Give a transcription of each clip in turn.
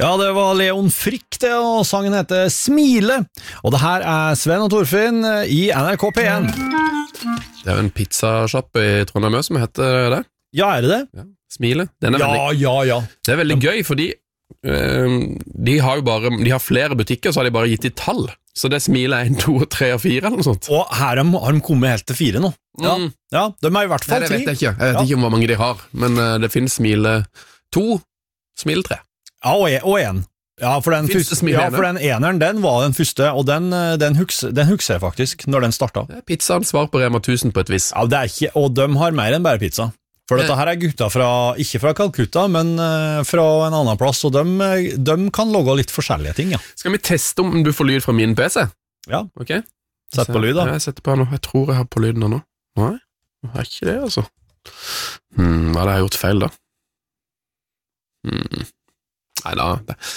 Ja, det var Leon Frikk det, og sangen heter Smile. Og det her er Sven og Torfinn i NRK P1. Det er jo en pizzashop i Trondheim som heter det. Ja, er det det? Ja. Smile. Den er Ja. Det er veldig gøy, fordi de har flere butikker, så har de bare gitt i tall. Så det Smile 1, 2, 3 og 4 eller noe sånt. Og her har de kommet helt til 4 nå. Ja, de er i hvert fall 3. Det vet jeg ikke. Jeg vet ikke om hvor mange de har, men det finnes Smile 2, Smile 3. Ja, og 1. Ja, for den eneren, den var den første, og den husker jeg faktisk, når den startet. Det er pizzaen svar på Rema 1000 på et vis. Ja, det er ikke, og de har mer enn bare pizza. For dette her er gutta ikke fra Calcutta, men fra en annen plass, og de kan logge litt forskjellige ting, ja. Skal vi teste om du får lyd fra min PC? Ja, ok. Sett på lyd da. Jeg setter på her nå, jeg tror jeg har på lyden nå. Nei, jeg har ikke det altså. Hva har jeg gjort feil da? Neida,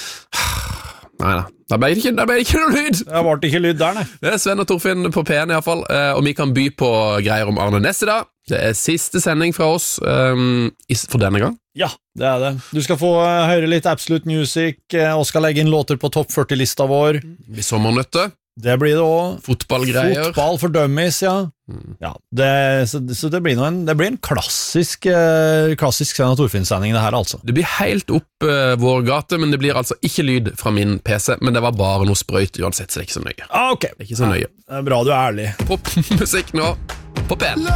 da ble det ikke noe lyd. Det ble ikke lyd der, nei. Det er Sven og Torfinn på P1 i hvert fall, og vi kan by på greier om Arne Næss i dag. Det er siste sending fra oss for denne gang. Ja, det er det. Du skal få høre litt Absolute Music, og skal legge inn låter på topp 40-lista vår. I sommernøtte. Det blir det også. Fotballgreier. Fotball for dummies, ja. Ja, så det blir en klassisk Sven og Torfinn-sending det her, altså. Det blir helt opp vår gate, men det blir altså ikke lyd fra min PC, men det var bare noe sprøyt uansett, så det er ikke så nøye. Ah, ok. Det er ikke så nøye. Det er bra du er ærlig. Popmusikk nå på P1.